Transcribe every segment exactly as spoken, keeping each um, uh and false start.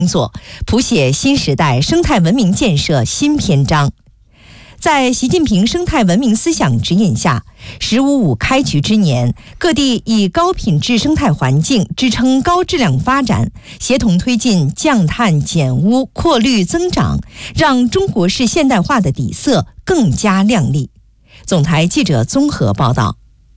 工作，谱写新时代生态文明建设新篇章。在习近平生态文明思想指引下，十五五开局之年，各地以高品质生态环境支撑高质量发展，协同推进降碳减污、扩绿增长，让中国式现代化的底色更加亮丽。总台记者综合报道。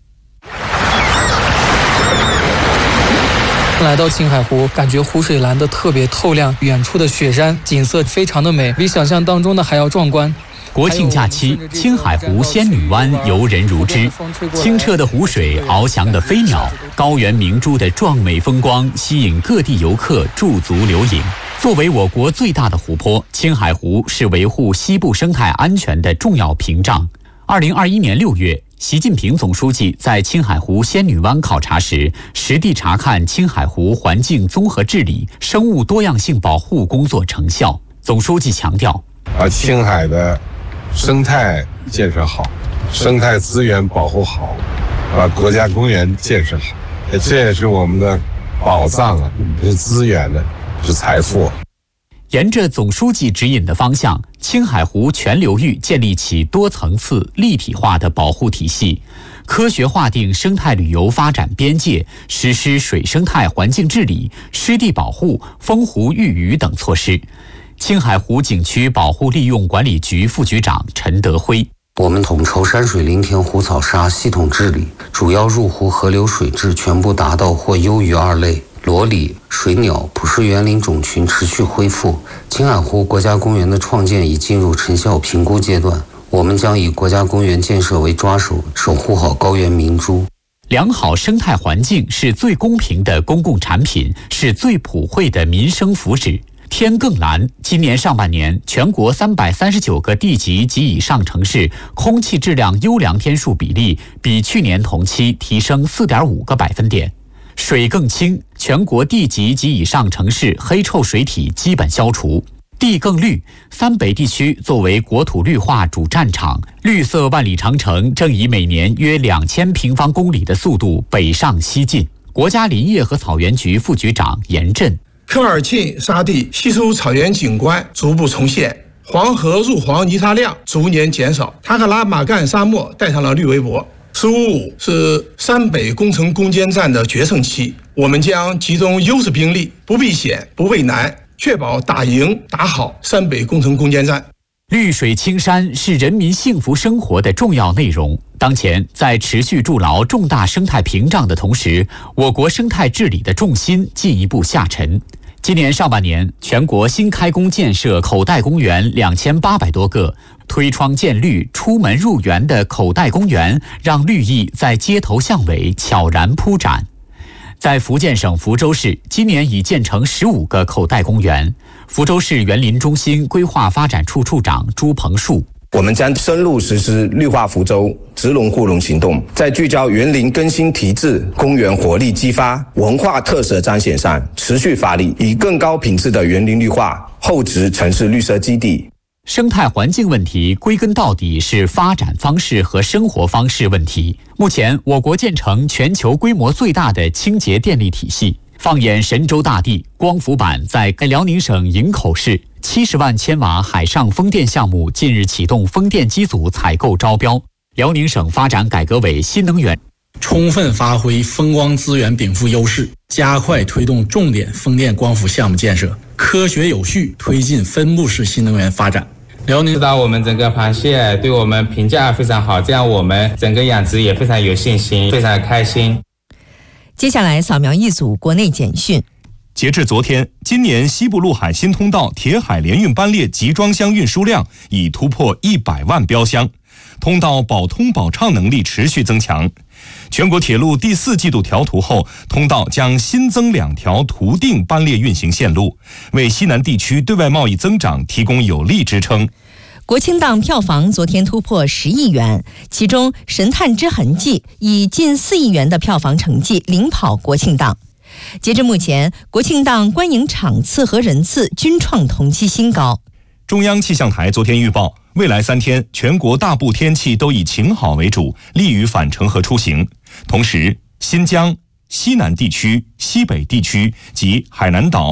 来到青海湖，感觉湖水蓝得特别透亮，远处的雪山景色非常的美，比想象当中的还要壮观。 国庆假期，青海湖仙女湾游人如织，清澈的湖水，翱翔的飞鸟，高原明珠的壮美风光，吸引各地游客驻足留影。作为我国最大的湖泊，青海湖是维护西部生态安全的重要屏障。二零二一年六月，习近平总书记在青海湖仙女湾考察时，实地查看青海湖环境综合治理、生物多样性保护工作成效。总书记强调， 把青海的生态建设好，生态资源保护好，把国家公园建设好，这也是我们的宝藏啊，不是资源的，是财富。 沿着总书记指引的方向，青海湖全流域建立起多层次立体化的保护体系，科学划定生态旅游发展边界，实施水生态环境治理、湿地保护、封湖育鱼等措施。青海湖景区保护利用管理局副局长陈德辉， 我们统筹山水林田湖草沙系统治理，主要入湖河流水质全部达到或优于二类，裸鲤、水鸟、普氏园林种群持续恢复。青海湖国家公园的创建已进入成效评估阶段，我们将以国家公园建设为抓手，守护好高原明珠。 良好生态环境是最公平的公共产品，是最普惠的民生福祉。天更蓝，今年上半年，全国三百三十九个地级及以上城市空气质量优良天数比例比去年同期提升 四点五个百分点。水更清，全国地级及以上城市黑臭水体基本消除。地更绿，三北地区作为国土绿化主战场，绿色万里长城正以每年约两千平方公里的速度北上西进。国家林业和草原局副局长严震， 科尔沁沙地稀疏草原景观逐步重现，黄河入黄泥沙量逐年减少，塔克拉玛干沙漠带上了绿围脖。十五五是山北工程攻坚战的决胜期，我们将集中优势兵力，不避险不畏难，确保打赢打好山北工程攻坚战。 绿水青山是人民幸福生活的重要内容。当前，在持续筑牢重大生态屏障的同时，我国生态治理的重心进一步下沉。今年上半年，全国新开工建设口袋公园两千八百多个，推窗见绿、出门入园的口袋公园，让绿意在街头巷尾悄然铺展。在福建省福州市，今年已建成十五个口袋公园。福州市园林中心规划发展处处长朱鹏树， 我们将深入实施绿化福州、植龙护龙行动，在聚焦园林更新提质、公园活力激发、文化特色彰显上持续发力，以更高品质的园林绿化厚植城市绿色基地。 生态环境问题归根到底是发展方式和生活方式问题。目前，我国建成全球规模最大的清洁电力体系。放眼神州大地，光伏板在辽宁省营口市七十万千瓦海上风电项目近日启动风电机组采购招标。辽宁省发展改革委新能源充分发挥风光资源禀赋优势，加快推动重点风电光伏项目建设，科学有序推进分布式新能源发展。 辽宁知道我们整个螃蟹对我们评价非常好，这样我们整个养殖也非常有信心，非常开心。 接下来扫描一组国内简讯。 截至昨天，今年西部陆海新通道铁海联运班列集装箱运输量已突破一百万标箱，通道保通保畅能力持续增强。全国铁路第四季度调图后，通道将新增两条图定班列运行线路，为西南地区对外贸易增长提供有力支撑。 国庆档票房昨天突破十亿元，其中《神探之痕迹》以近四亿元的票房成绩领跑国庆档。截至目前，国庆档观影场次和人次均创同期新高。 中央气象台昨天预报，未来三天全国大部天气都以晴好为主，利于返程和出行。同时，新疆、西南地区、西北地区及海南岛